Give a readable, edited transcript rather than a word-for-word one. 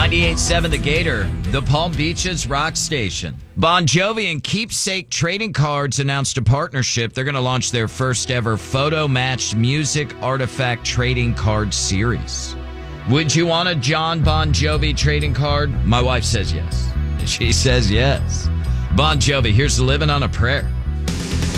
98.7 The Gator, the Palm Beaches rock station. Bon Jovi and Keepsake Trading Cards announced a partnership. They're going to launch their first ever photo-matched music artifact trading card series. Would you want a John Bon Jovi trading card? My wife says yes. She says yes. Bon Jovi, here's Living on a Prayer.